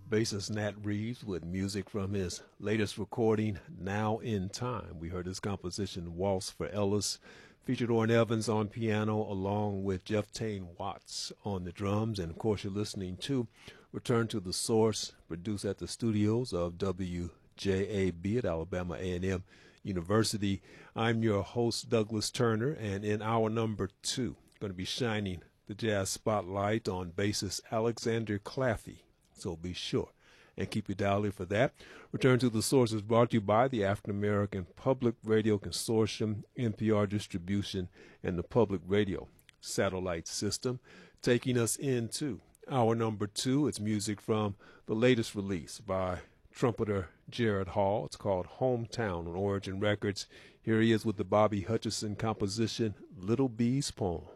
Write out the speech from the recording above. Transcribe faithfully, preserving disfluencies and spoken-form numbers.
Bassist Nat Reeves with music from his latest recording, Now in Time. We heard his composition, Waltz for Ellis, featured Orrin Evans on piano along with Jeff Tane Watts on the drums. And of course, you're listening to Return to the Source, produced at the studios of W J A B at Alabama A and M University. I'm your host, Douglas Turner, and in hour number two, going to be shining the jazz spotlight on bassist Alexander Claffey. So be sure and keep your dial in for that. Return to the Source is brought to you by the African American Public Radio Consortium, N P R Distribution, and the Public Radio Satellite System. Taking us into hour number two, it's music from the latest release by trumpeter Jared Hall. It's called Hometown on Origin Records. Here he is with the Bobby Hutcherson composition, Little Bee's Poem.